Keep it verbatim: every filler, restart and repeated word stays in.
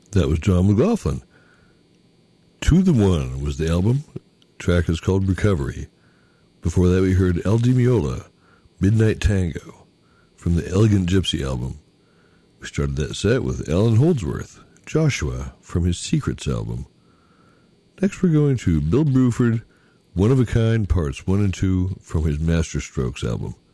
That was John McLaughlin. To the One was the album. The track is called Recovery. Before that, we heard El Di Meola, Midnight Tango, from the Elegant Gypsy album. We started that set with Alan Holdsworth, Joshua, from his Secrets album. Next, we're going to Bill Bruford, One of a Kind, Parts one and two, from his Master Strokes album.